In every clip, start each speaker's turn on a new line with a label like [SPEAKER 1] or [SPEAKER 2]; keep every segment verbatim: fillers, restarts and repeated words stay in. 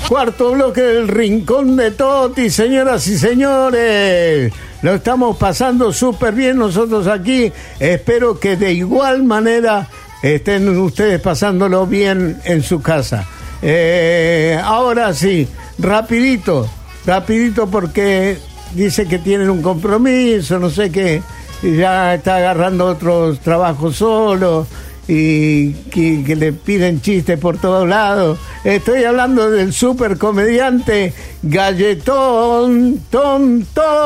[SPEAKER 1] Cuarto bloque del Rincón de Toti, señoras y señores. Lo estamos pasando súper bien nosotros aquí. Espero que de igual manera estén ustedes pasándolo bien en su casa. Eh, ahora sí, rapidito, rapidito porque dice que tienen un compromiso, no sé qué, ya está agarrando otros trabajos solo. Y que, que le piden chistes por todos lados. Estoy hablando del super comediante Galletón Ton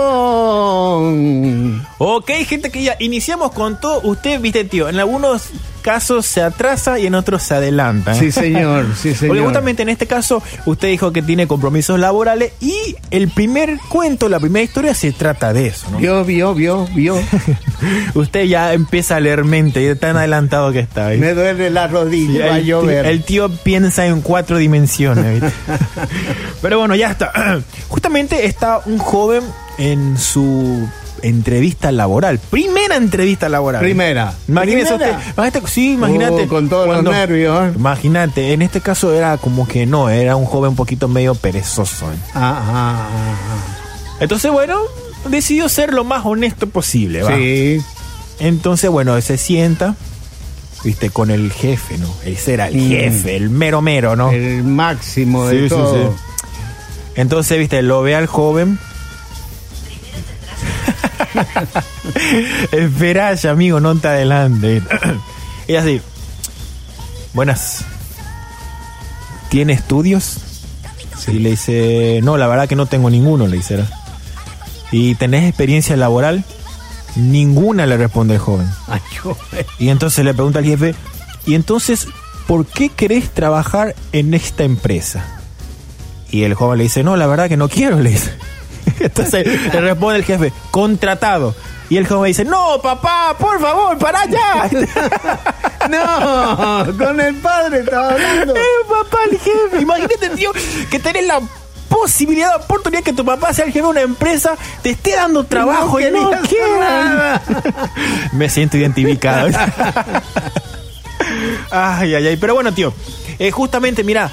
[SPEAKER 1] Ton.
[SPEAKER 2] Ok, gente, que ya iniciamos con todo. Usted, viste, tío, en algunos casos se atrasa y en otros se adelanta, ¿eh?
[SPEAKER 1] Sí, señor, sí, señor.
[SPEAKER 2] Porque justamente en este caso usted dijo que tiene compromisos laborales y el primer cuento, la primera historia se trata de eso, ¿no?
[SPEAKER 1] Vio, vio, vio, vio.
[SPEAKER 2] Usted ya empieza a leer mente y tan adelantado que está, ¿viste?
[SPEAKER 1] Me duele la rodilla,
[SPEAKER 2] sí,
[SPEAKER 1] va a llover.
[SPEAKER 2] El tío piensa en cuatro dimensiones, ¿viste? Pero bueno, ya está. Justamente está un joven en su entrevista laboral. Primera entrevista laboral.
[SPEAKER 1] Primera.
[SPEAKER 2] Imagínese usted. Imagínate, sí, imagínate.
[SPEAKER 1] Uh, con todos cuando, los nervios. ¿eh?
[SPEAKER 2] Imagínate, en este caso era como que no, era un joven un poquito medio perezoso. ¿eh?
[SPEAKER 1] Ah, ah, ah, ah.
[SPEAKER 2] Entonces, bueno, decidió ser lo más honesto posible. ¿va?
[SPEAKER 1] Sí.
[SPEAKER 2] Entonces, bueno, se sienta, viste, con el jefe, ¿no? Ese era el
[SPEAKER 1] mm.
[SPEAKER 2] jefe, el mero mero, ¿no?
[SPEAKER 1] El máximo de
[SPEAKER 2] sí,
[SPEAKER 1] todo.
[SPEAKER 2] Sí, sí. Entonces, viste, lo ve al joven. Espera, ya, amigo, no te adelante. Y así. Buenas. ¿Tiene estudios? Sí. Y le dice, no, la verdad que no tengo ninguno, le dice. ¿Y tenés experiencia laboral? Ninguna, le responde el joven.
[SPEAKER 1] Ay,
[SPEAKER 2] y entonces le pregunta al jefe, ¿y entonces por qué querés trabajar en esta empresa? Y el joven le dice, no, la verdad que no quiero, le dice. Entonces le responde el jefe, contratado. Y el joven dice, no, papá, por favor, para allá.
[SPEAKER 1] No, con el padre estaba hablando.
[SPEAKER 2] Eh, papá, el jefe. Imagínate, tío, que tenés la posibilidad, la oportunidad que tu papá sea el jefe de una empresa, te esté dando trabajo y no, y no quiera. Me siento identificado. Ay, ay, ay. Pero bueno, tío, eh, justamente, mira,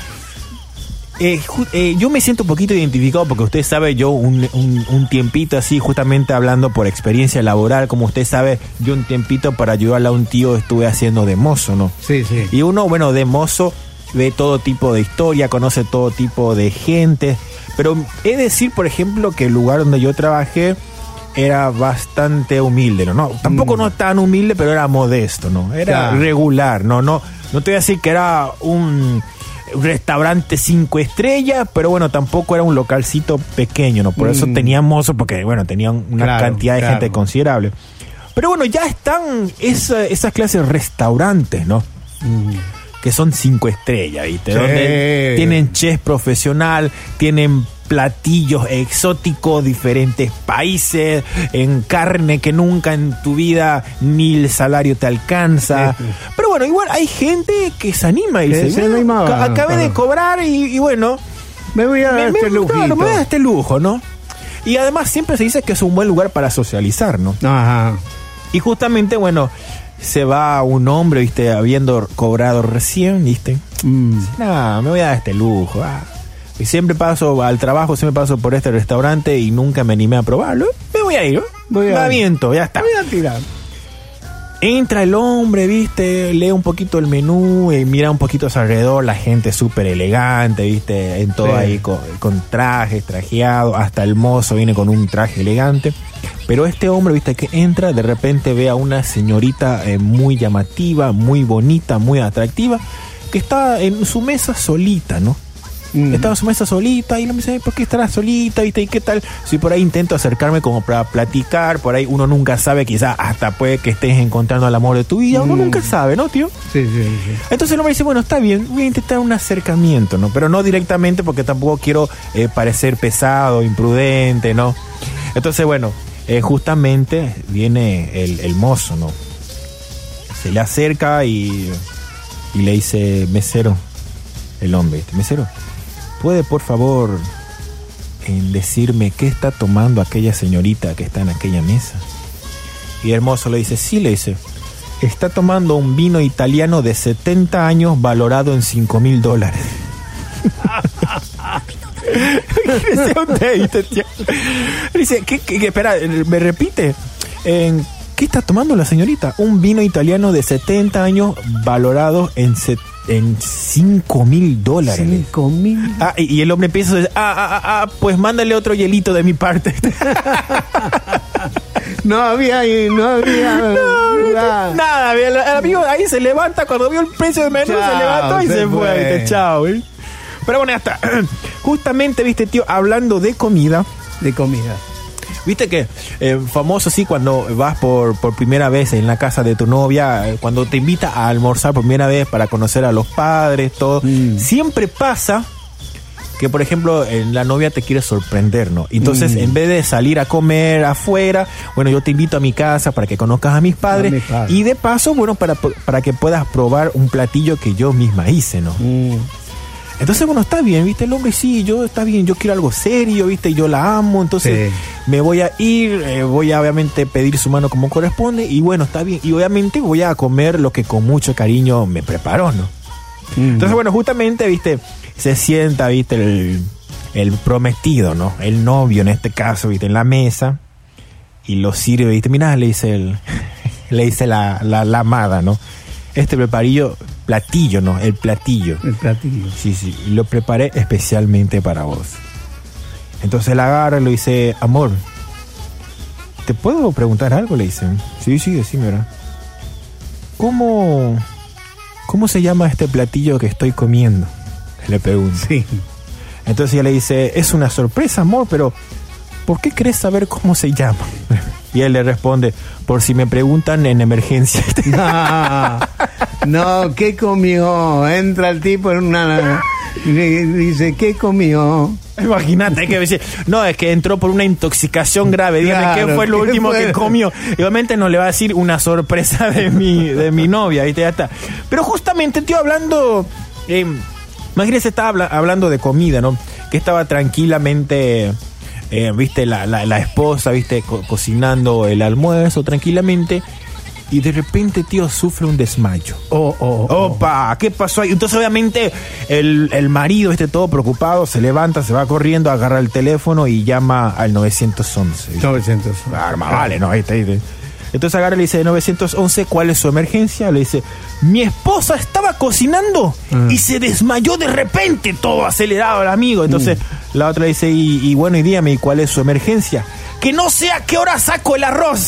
[SPEAKER 2] Eh, ju- eh, yo me siento un poquito identificado porque usted sabe, yo un, un, un tiempito así, justamente hablando por experiencia laboral, como usted sabe, yo un tiempito para ayudarle a un tío estuve haciendo de mozo, ¿no?
[SPEAKER 1] Sí, sí.
[SPEAKER 2] Y uno, bueno, de mozo ve todo tipo de historia, conoce todo tipo de gente, pero he de decir, por ejemplo, que el lugar donde yo trabajé era bastante humilde, ¿no? no tampoco mm. no tan humilde, pero era modesto, ¿no? Era ya. regular, ¿no? No, no te voy a decir que era un... un restaurante cinco estrellas, pero bueno, tampoco era un localcito pequeño, ¿no? Por mm. eso tenían mozo, porque bueno, tenían una claro, cantidad de claro. gente considerable. Pero bueno, ya están esa, esas clases de restaurantes, ¿no? Mm. Que son cinco estrellas, ¿viste? Sí. Donde tienen chef profesional, tienen platillos exóticos, diferentes países, en carne que nunca en tu vida ni el salario te alcanza. Sí. Pero bueno, igual hay gente que se anima y dice,
[SPEAKER 1] se animaba,
[SPEAKER 2] acabé de cobrar y, y bueno,
[SPEAKER 1] me voy a dar
[SPEAKER 2] me,
[SPEAKER 1] este
[SPEAKER 2] me,
[SPEAKER 1] lujito.
[SPEAKER 2] Claro, me voy a dar este lujo, ¿no? Y además siempre se dice que es un buen lugar para socializar, ¿no?
[SPEAKER 1] Ajá.
[SPEAKER 2] Y justamente, bueno, se va un hombre, ¿viste? Habiendo cobrado recién, ¿viste? Mm. Nah, me voy a dar este lujo, ah. Y siempre paso al trabajo, siempre paso por este restaurante y nunca me animé a probarlo. Me voy a ir, ¿no? Voy a... Me aviento, ya está.
[SPEAKER 1] Voy a tirar.
[SPEAKER 2] Entra el hombre, ¿viste? Lee un poquito el menú y mira un poquito a su alrededor. La gente súper elegante, ¿viste? En todo sí. ahí con, con trajes, trajeado. Hasta el mozo viene con un traje elegante. Pero este hombre, ¿viste? Que entra, de repente ve a una señorita eh, muy llamativa, muy bonita, muy atractiva, que está en su mesa solita, ¿no? Mm. Estaba en su mesa solita y no me dice, ¿por qué estará solita? ¿Viste? ¿Y qué tal? Si por ahí intento acercarme como para platicar, por ahí uno nunca sabe, quizás hasta puede que estés encontrando el amor de tu vida, mm. uno nunca sabe, ¿no, tío?
[SPEAKER 1] Sí, sí, sí.
[SPEAKER 2] Entonces el hombre dice, bueno, está bien, voy a intentar un acercamiento, ¿no? Pero no directamente porque tampoco quiero eh, parecer pesado, imprudente, ¿no? Entonces, bueno, eh, justamente viene el, el mozo, ¿no? Se le acerca y, y le dice, mesero, el hombre, ¿este? Mesero, ¿puede por favor en decirme qué está tomando aquella señorita que está en aquella mesa? Y el mozo le dice, sí, le dice, está tomando un vino italiano de setenta años valorado en cinco mil dólares. Dice usted, ¿viste, tío? Dice, ¿qué, qué, qué? Espera, me repite. En, ¿qué está tomando la señorita? Un vino italiano de setenta años valorado en set, en cinco mil dólares.
[SPEAKER 1] cinco mil.
[SPEAKER 2] Ah, y, y el hombre empieza a decir, ah, ah, ah, ah, pues mándale otro hielito de mi parte.
[SPEAKER 1] No había, no había
[SPEAKER 2] no,
[SPEAKER 1] nada.
[SPEAKER 2] nada. El, el amigo ahí se levanta cuando vio el precio del menú, chao, se levantó y se, se fue. fue. ¿Viste? Chao, ¿eh? Pero bueno, ya está. Justamente, viste, tío, hablando de comida.
[SPEAKER 1] De comida.
[SPEAKER 2] Viste que eh, famoso, sí, cuando vas por, por primera vez en la casa de tu novia, eh, cuando te invita a almorzar por primera vez para conocer a los padres, todo. Mm. Siempre pasa que, por ejemplo, en la novia te quiere sorprender, ¿no? Entonces, mm. en vez de salir a comer afuera, bueno, yo te invito a mi casa para que conozcas a mis padres. A mis padres. Y de paso, bueno, para, para que puedas probar un platillo que yo misma hice, ¿no? Mm. Entonces, bueno, está bien, ¿viste? El hombre, sí, yo, está bien, yo quiero algo serio, ¿viste? Yo la amo, entonces sí. me voy a ir, eh, voy a obviamente pedir su mano como corresponde y bueno, está bien. Y obviamente voy a comer lo que con mucho cariño me preparó, ¿no? Mm. Entonces, bueno, justamente, ¿viste? Se sienta, ¿viste? El, el prometido, ¿no? El novio, en este caso, ¿viste? En la mesa y lo sirve, ¿viste? Mirá, le dice el, le dice la, la, la amada, ¿no? Este preparillo, platillo, ¿no? El platillo.
[SPEAKER 1] El platillo.
[SPEAKER 2] Sí, sí. Lo preparé especialmente para vos. Entonces la agarra y le dice, amor, ¿te puedo preguntar algo? Le dice. Sí, sí, decime, ¿verdad? ¿Cómo, ¿Cómo se llama este platillo que estoy comiendo? Le pregunto.
[SPEAKER 1] Sí.
[SPEAKER 2] Entonces ella le dice, es una sorpresa, amor, pero ¿por qué querés saber cómo se llama? Y él le responde, por si me preguntan en emergencia.
[SPEAKER 1] No, no, ¿qué comió? Entra el tipo en una... y dice, ¿qué comió?
[SPEAKER 2] Imagínate que dice, no, es que entró por una intoxicación grave. Dígame, claro, ¿qué fue lo ¿qué último fue? que comió? Y obviamente no le va a decir una sorpresa de mi, de mi novia, ¿viste? Ya está. Pero justamente, tío, hablando... Eh, imagínese, estaba habla, hablando de comida, ¿no? Que estaba tranquilamente... Eh, viste la, la, la esposa, viste co- cocinando el almuerzo tranquilamente y de repente, tío, sufre un desmayo.
[SPEAKER 1] Oh, oh, oh.
[SPEAKER 2] Opa, ¿qué pasó ahí? Entonces obviamente el, el marido, este todo preocupado, se levanta, se va corriendo, agarra el teléfono y llama al nueve once.
[SPEAKER 1] nueve once.
[SPEAKER 2] Ah, vale, no, ahí está, ahí está. Entonces agarra y le dice, nueve once, ¿cuál es su emergencia? Le dice, mi esposa estaba cocinando mm. y se desmayó de repente, todo acelerado el amigo. Entonces mm. la otra dice, y, y bueno, y dígame, ¿y cuál es su emergencia? Que no sé a qué hora saco el arroz.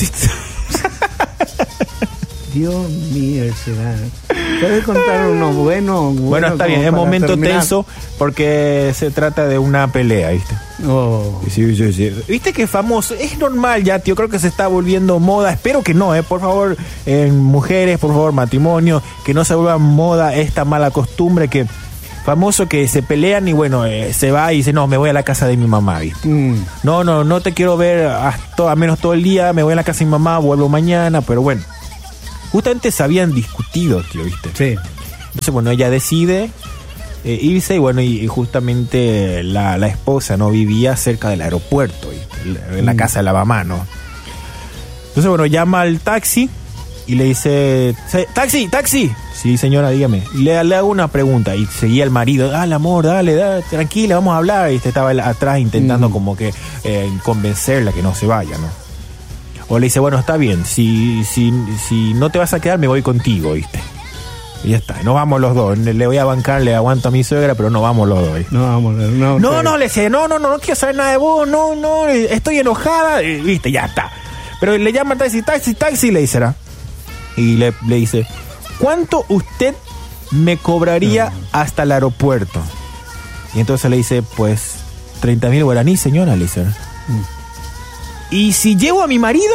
[SPEAKER 1] Dios mío, será. ¿Puedes contar uno bueno? Bueno,
[SPEAKER 2] bueno está bien, es momento terminar. tenso porque se trata de una pelea, ¿viste?
[SPEAKER 1] Oh.
[SPEAKER 2] Sí, sí, sí. ¿Viste que famoso? Es normal ya, tío, creo que se está volviendo moda. Espero que no, eh, por favor, eh, mujeres, por favor, matrimonio, que no se vuelva moda esta mala costumbre que famoso que se pelean y bueno, eh, se va y dice, no, me voy a la casa de mi mamá, ¿viste? Mm. No, no, no te quiero ver hasta a menos todo el día, me voy a la casa de mi mamá, vuelvo mañana, pero bueno. Justamente se habían discutido, tío, ¿viste?
[SPEAKER 1] Sí.
[SPEAKER 2] Entonces, bueno, ella decide eh, irse y bueno, y, y justamente la, la esposa, ¿no? Vivía cerca del aeropuerto, ¿viste? En la mm. casa de la mamá, ¿no? Entonces, bueno, llama al taxi y le dice, taxi, taxi. Sí, señora, dígame. Le, le hago una pregunta y seguía el marido, dale, amor, dale, dale, tranquila, vamos a hablar. Y este estaba atrás intentando mm. como que eh, convencerla que no se vaya, ¿no? O le dice, bueno, está bien, si, si, si no te vas a quedar, me voy contigo, ¿viste? Y ya está, no vamos los dos. Le voy a bancar, le aguanto a mi suegra, pero no vamos los dos. ¿Viste?
[SPEAKER 1] No vamos, no.
[SPEAKER 2] No, no, le dice, no, no, no, no quiero saber nada de vos, no, no, estoy enojada, y, ¿viste? Ya está. Pero le llama taxi, taxi, taxi, le dice, ¿no? Y le, le dice, ¿cuánto usted me cobraría no. hasta el aeropuerto? Y entonces le dice, pues, treinta mil guaraní, señora, le dice, ¿no? Mm. ¿Y si llevo a mi marido?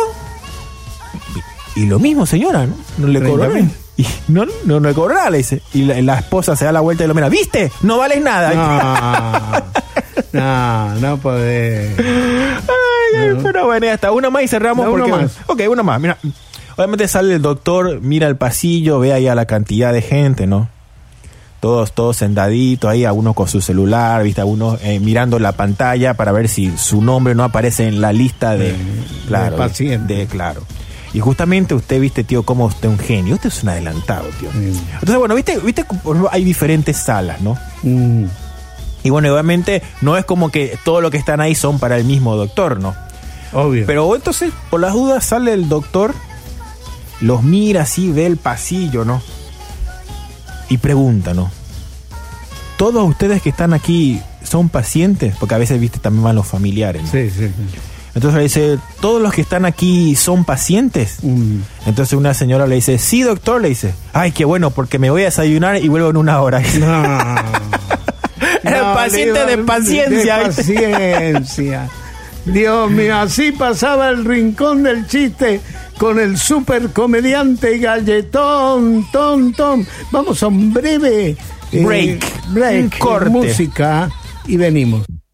[SPEAKER 2] Y, y lo mismo, señora, ¿no? No le cobrará. Y no, no, no le cobrará, le dice. Y la, la esposa se da la vuelta y lo mira. ¿Viste? No vales nada.
[SPEAKER 1] No, no, no podés.
[SPEAKER 2] Ay, no. Pero bueno, hasta una más y cerramos.
[SPEAKER 1] No,
[SPEAKER 2] porque,
[SPEAKER 1] uno más.
[SPEAKER 2] Ok, una más. Mira, obviamente sale el doctor, mira el pasillo, ve ahí a la cantidad de gente, ¿no? Todos, todos sentaditos ahí, algunos con su celular, ¿viste? Algunos eh, mirando la pantalla para ver si su nombre no aparece en la lista de,
[SPEAKER 1] de
[SPEAKER 2] claro,
[SPEAKER 1] de paciente.
[SPEAKER 2] De, claro. Y justamente usted, viste, tío, como usted es un genio. Usted es un adelantado, tío. Mm. Entonces, bueno, viste, viste, hay diferentes salas, ¿no?
[SPEAKER 1] Mm.
[SPEAKER 2] Y bueno, obviamente no es como que todo lo que están ahí son para el mismo doctor, ¿no?
[SPEAKER 1] Obvio.
[SPEAKER 2] Pero entonces, por las dudas, sale el doctor, los mira así, ve el pasillo, ¿no? Y pregunta, ¿no? ¿Todos ustedes que están aquí son pacientes? Porque a veces, viste, también van los familiares, ¿no?
[SPEAKER 1] Sí, sí.
[SPEAKER 2] Entonces le dice, ¿todos los que están aquí son pacientes? Mm. Entonces una señora le dice, sí, doctor, le dice. Ay, qué bueno, porque me voy a desayunar y vuelvo en una hora.
[SPEAKER 1] No.
[SPEAKER 2] Era
[SPEAKER 1] no,
[SPEAKER 2] paciente de paciencia.
[SPEAKER 1] De paciencia. Dios mío, así pasaba el rincón del chiste con el super comediante Galletón, Tom, Tom. Vamos a un breve
[SPEAKER 2] break,
[SPEAKER 1] eh, break,
[SPEAKER 2] un corte.
[SPEAKER 1] Música y venimos.